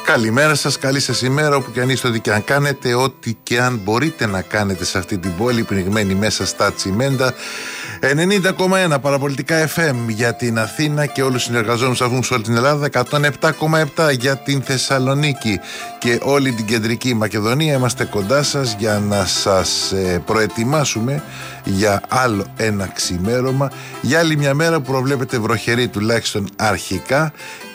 Καλημέρα σας, καλή σας ημέρα όπου και αν είστε, ό,τι και αν κάνετε, ό,τι και αν μπορείτε να κάνετε σε αυτή την πόλη πνιγμένη μέσα στα τσιμέντα. 90,1 παραπολιτικά FM για την Αθήνα και όλους τους συνεργαζόμενους αυτούς σε όλη την Ελλάδα, 107,7 για την Θεσσαλονίκη και όλη την κεντρική Μακεδονία. Είμαστε κοντά σας για να σας προετοιμάσουμε για άλλο ένα ξημέρωμα, για άλλη μια μέρα που προβλέπεται βροχερή, τουλάχιστον αρχικά,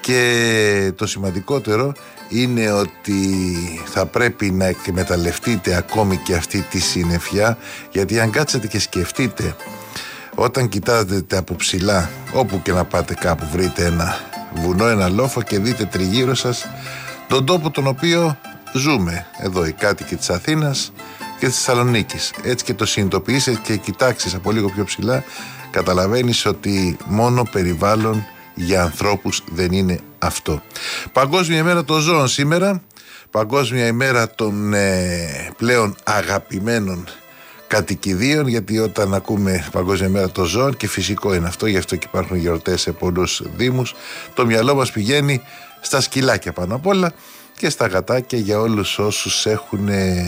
και το σημαντικότερο είναι ότι θα πρέπει να εκμεταλλευτείτε ακόμη και αυτή τη συννεφιά, γιατί αν κάτσετε και σκεφτείτε, όταν κοιτάζετε από ψηλά, όπου και να πάτε κάπου, βρείτε ένα βουνό, ένα λόφο και δείτε τριγύρω σας τον τόπο τον οποίο ζούμε εδώ οι κάτοικοι της Αθήνας και της Θεσσαλονίκης. Έτσι και το συνειδητοποιήσεις και κοιτάξεις από λίγο πιο ψηλά, καταλαβαίνεις ότι μόνο περιβάλλον για ανθρώπους δεν είναι αυτό. Παγκόσμια ημέρα των ζώων σήμερα, παγκόσμια ημέρα των πλέον αγαπημένων κατοικιδίων, γιατί όταν ακούμε παγκόσμια ημέρα των ζώων, και φυσικό είναι αυτό, γι' αυτό και υπάρχουν γιορτές σε πολλούς δήμους, το μυαλό μας πηγαίνει στα σκυλάκια πάνω απ' όλα και στα γατάκια, για όλους όσους έχουν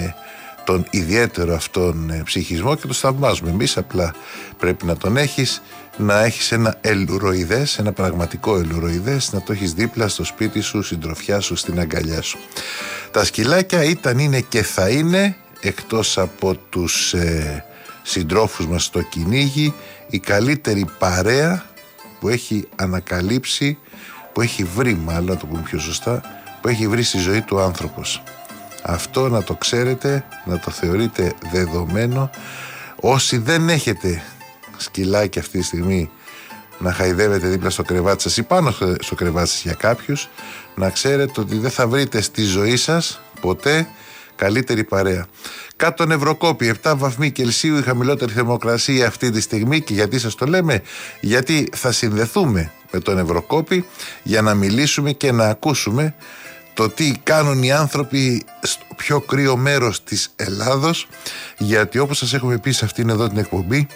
τον ιδιαίτερο αυτόν ψυχισμό και το θαυμάζουμε εμείς. Απλά πρέπει να τον έχεις, να έχεις ένα ελουροειδές, ένα πραγματικό ελουροειδές, να το έχεις δίπλα στο σπίτι σου, συντροφιά σου, στην αγκαλιά σου. Τα σκυλάκια ήταν, είναι και θα είναι, εκτός από τους συντρόφους μας στο κυνήγι, η καλύτερη παρέα που έχει ανακαλύψει, που έχει βρει, μάλλον να το πούμε πιο σωστά, που έχει βρει στη ζωή του άνθρωπος. Αυτό να το ξέρετε, να το θεωρείτε δεδομένο. Όσοι δεν έχετε σκυλάκι αυτή τη στιγμή να χαϊδεύετε δίπλα στο κρεβάτι σας ή πάνω στο κρεβάτι σας για κάποιους, να ξέρετε ότι δεν θα βρείτε στη ζωή σας ποτέ καλύτερη παρέα. Κάτω τον Ευρωκόπη, 7 βαθμοί Κελσίου η χαμηλότερη θερμοκρασία αυτή τη στιγμή. Και γιατί σας το λέμε? Γιατί θα συνδεθούμε με τον Ευρωκόπη για να μιλήσουμε και να ακούσουμε το τι κάνουν οι άνθρωποι στο πιο κρύο μέρος της Ελλάδος, γιατί όπως σας έχουμε πει σε αυτήν εδώ την εκπομπή,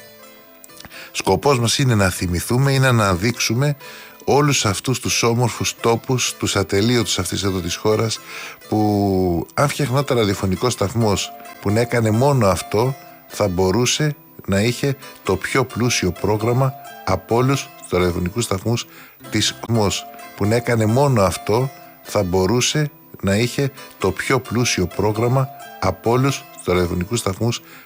σκοπός μας είναι να θυμηθούμε, είναι να δείξουμε όλους αυτούς τους όμορφους τόπους, τους ατελείωτους αυτής εδώ της χώρας, που αν φτιαχνόταν ραδιοφωνικός σταθμός που να έκανε μόνο αυτό, θα μπορούσε να είχε το πιο πλούσιο πρόγραμμα από όλους τους ραδιοφωνικούς σταθμούς της ΜΟΣ, που να έκανε μόνο αυτό, θα μπορούσε να είχε το πιο πλούσιο πρόγραμμα από όλους τους ραδιοφωνικούς σταθμούς